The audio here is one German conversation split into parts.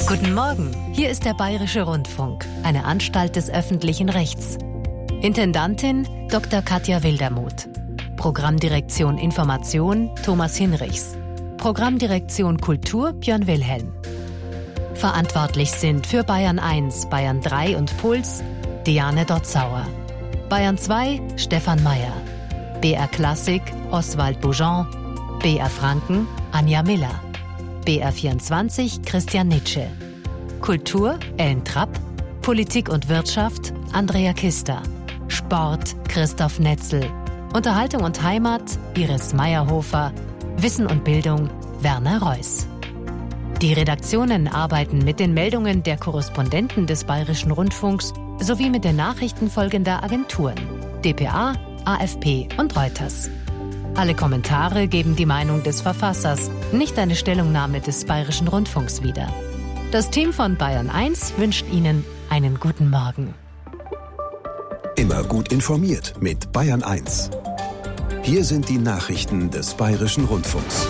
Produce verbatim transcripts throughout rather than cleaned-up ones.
Guten Morgen, hier ist der Bayerische Rundfunk, eine Anstalt des öffentlichen Rechts. Intendantin Doktor Katja Wildermuth. Programmdirektion Information Thomas Hinrichs. Programmdirektion Kultur Björn Wilhelm. Verantwortlich sind für Bayern eins, Bayern drei und Puls Diane Dotzauer. Bayern zwei Stefan Mayer. B R Klassik Oswald Boujon. B R Franken Anja Miller. B R vierundzwanzig Christian Nitsche. Kultur Ellen Trapp. Politik und Wirtschaft Andrea Kister. Sport Christoph Netzel. Unterhaltung und Heimat Iris Meyerhofer. Wissen und Bildung Werner Reuss. Die Redaktionen arbeiten mit den Meldungen der Korrespondenten des Bayerischen Rundfunks sowie mit den Nachrichten folgender Agenturen: D P A, A F P und Reuters. Alle Kommentare geben die Meinung des Verfassers, nicht eine Stellungnahme des Bayerischen Rundfunks wieder. Das Team von Bayern eins wünscht Ihnen einen guten Morgen. Immer gut informiert mit Bayern eins. Hier sind die Nachrichten des Bayerischen Rundfunks.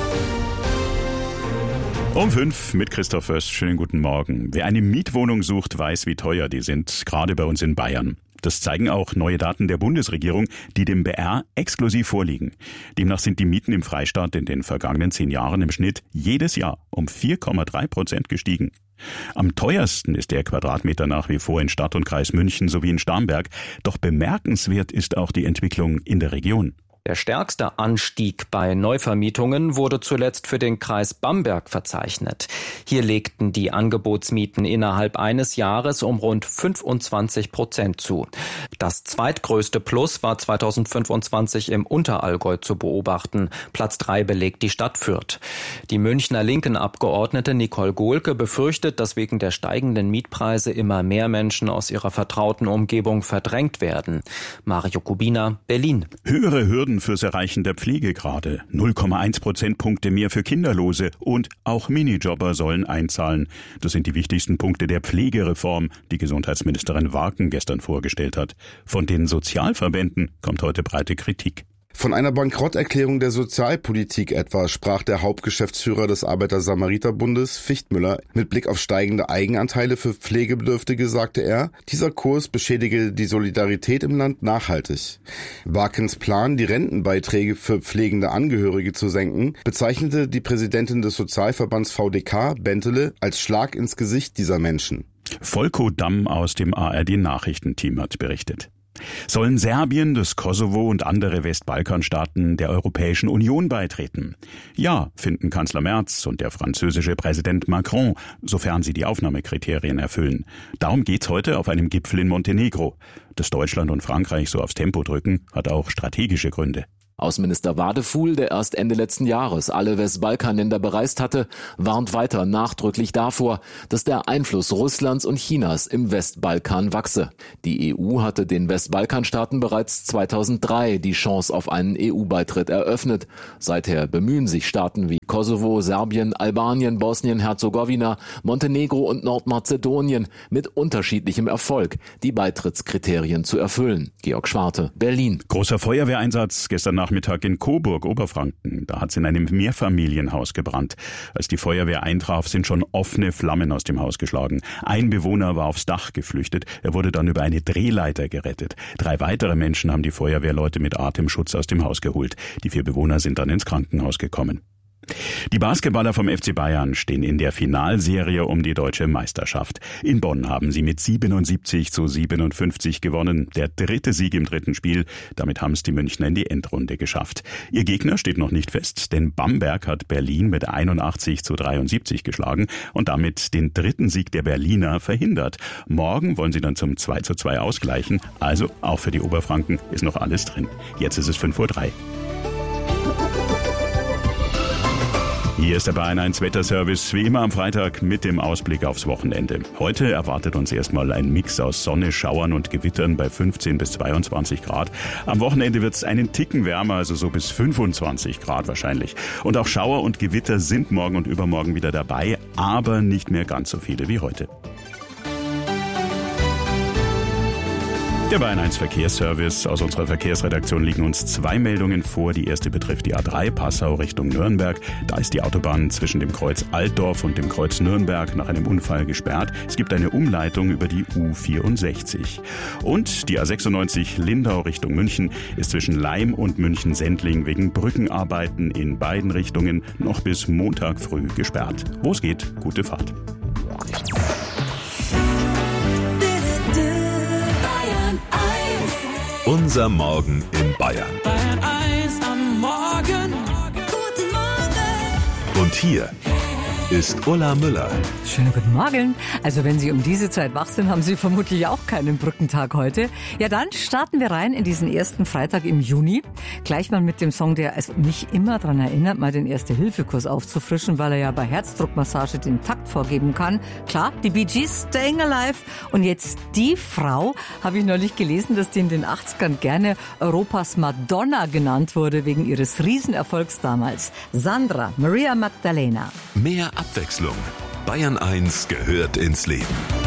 Um fünf mit Christoph Föst. Schönen guten Morgen. Wer eine Mietwohnung sucht, weiß, wie teuer die sind, gerade bei uns in Bayern. Das zeigen auch neue Daten der Bundesregierung, die dem B R exklusiv vorliegen. Demnach sind die Mieten im Freistaat in den vergangenen zehn Jahren im Schnitt jedes Jahr um vier Komma drei Prozent gestiegen. Am teuersten ist der Quadratmeter nach wie vor in Stadt und Kreis München sowie in Starnberg. Doch bemerkenswert ist auch die Entwicklung in der Region. Der stärkste Anstieg bei Neuvermietungen wurde zuletzt für den Kreis Bamberg verzeichnet. Hier legten die Angebotsmieten innerhalb eines Jahres um rund fünfundzwanzig Prozent zu. Das zweitgrößte Plus war zweitausendfünfundzwanzig im Unterallgäu zu beobachten. Platz drei belegt die Stadt Fürth. Die Münchner Linken-Abgeordnete Nicole Gohlke befürchtet, dass wegen der steigenden Mietpreise immer mehr Menschen aus ihrer vertrauten Umgebung verdrängt werden. Mario Kubina, Berlin. Höhere Hürden fürs Erreichen der Pflegegrade, null Komma eins Prozentpunkte mehr für Kinderlose und auch Minijobber sollen einzahlen. Das sind die wichtigsten Punkte der Pflegereform, die Gesundheitsministerin Warken gestern vorgestellt hat. Von den Sozialverbänden kommt heute breite Kritik. Von einer Bankrotterklärung der Sozialpolitik etwa sprach der Hauptgeschäftsführer des Arbeiter-Samariter-Bundes, Fichtmüller. Mit Blick auf steigende Eigenanteile für Pflegebedürftige sagte er, dieser Kurs beschädige die Solidarität im Land nachhaltig. Warkens Plan, die Rentenbeiträge für pflegende Angehörige zu senken, bezeichnete die Präsidentin des Sozialverbands V D K, Bentele, als Schlag ins Gesicht dieser Menschen. Volko Damm aus dem A R D-Nachrichtenteam hat berichtet. Sollen Serbien, das Kosovo und andere Westbalkanstaaten der Europäischen Union beitreten? Ja, finden Kanzler Merz und der französische Präsident Macron, sofern sie die Aufnahmekriterien erfüllen. Darum geht's heute auf einem Gipfel in Montenegro. Dass Deutschland und Frankreich so aufs Tempo drücken, hat auch strategische Gründe. Außenminister Wadefuhl, der erst Ende letzten Jahres alle Westbalkanländer bereist hatte, warnt weiter nachdrücklich davor, dass der Einfluss Russlands und Chinas im Westbalkan wachse. Die E U hatte den Westbalkanstaaten bereits zweitausenddrei die Chance auf einen E U-Beitritt eröffnet. Seither bemühen sich Staaten wie Kosovo, Serbien, Albanien, Bosnien-Herzegowina, Montenegro und Nordmazedonien mit unterschiedlichem Erfolg, die Beitrittskriterien zu erfüllen. Georg Schwarte, Berlin. Großer Feuerwehreinsatz gestern Nachmittag in Coburg, Oberfranken. Da hat es in einem Mehrfamilienhaus gebrannt. Als die Feuerwehr eintraf, sind schon offene Flammen aus dem Haus geschlagen. Ein Bewohner war aufs Dach geflüchtet. Er wurde dann über eine Drehleiter gerettet. Drei weitere Menschen haben die Feuerwehrleute mit Atemschutz aus dem Haus geholt. Die vier Bewohner sind dann ins Krankenhaus gekommen. Die Basketballer vom F C Bayern stehen in der Finalserie um die deutsche Meisterschaft. In Bonn haben sie mit siebenundsiebzig zu siebenundfünfzig gewonnen. Der dritte Sieg im dritten Spiel. Damit haben es die Münchner in die Endrunde geschafft. Ihr Gegner steht noch nicht fest, denn Bamberg hat Berlin mit einundachtzig zu dreiundsiebzig geschlagen und damit den dritten Sieg der Berliner verhindert. Morgen wollen sie dann zum zwei zu zwei ausgleichen. Also auch für die Oberfranken ist noch alles drin. Jetzt ist es fünf Uhr drei. Hier ist der Bayern eins Wetterservice, wie immer am Freitag mit dem Ausblick aufs Wochenende. Heute erwartet uns erstmal ein Mix aus Sonne, Schauern und Gewittern bei fünfzehn bis zweiundzwanzig Grad. Am Wochenende wird es einen Ticken wärmer, also so bis fünfundzwanzig Grad wahrscheinlich. Und auch Schauer und Gewitter sind morgen und übermorgen wieder dabei, aber nicht mehr ganz so viele wie heute. Der Bayern eins Verkehrsservice. Aus unserer Verkehrsredaktion liegen uns zwei Meldungen vor. Die erste betrifft die A drei Passau Richtung Nürnberg. Da ist die Autobahn zwischen dem Kreuz Altdorf und dem Kreuz Nürnberg nach einem Unfall gesperrt. Es gibt eine Umleitung über die U vierundsechzig. Und die A sechsundneunzig Lindau Richtung München ist zwischen Laim und München-Sendling wegen Brückenarbeiten in beiden Richtungen noch bis Montag früh gesperrt. Wo es geht, gute Fahrt. Unser Morgen in Bayern. Bayern eins am Morgen. Guten Morgen. Und hier ist Ulla Müller. Schönen guten Morgen. Also wenn Sie um diese Zeit wach sind, haben Sie vermutlich auch keinen Brückentag heute. Ja, dann starten wir rein in diesen ersten Freitag im Juni. Gleich mal mit dem Song, der also mich immer daran erinnert, mal den Erste-Hilfe-Kurs aufzufrischen, weil er ja bei Herzdruckmassage den Takt vorgeben kann. Klar, die Bee Gees, Staying Alive. Und jetzt die Frau, habe ich neulich gelesen, dass die in den achtzigern gerne Europas Madonna genannt wurde, wegen ihres Riesenerfolgs damals. Sandra Maria Magdalena. Mehr Abwechslung. Bayern eins gehört ins Leben.